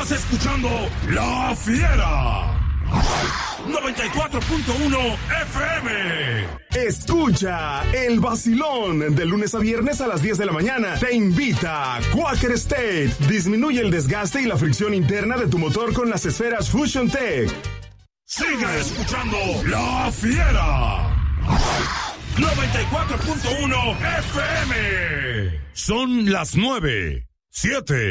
Estás escuchando La Fiera. 94.1 FM. Escucha el vacilón de lunes a viernes a las 10 de la mañana. Te invita Quaker State. Disminuye el desgaste y la fricción interna de tu motor con las esferas Fusion Tech. Sigue escuchando La Fiera. 94.1 FM. Son las 9:07.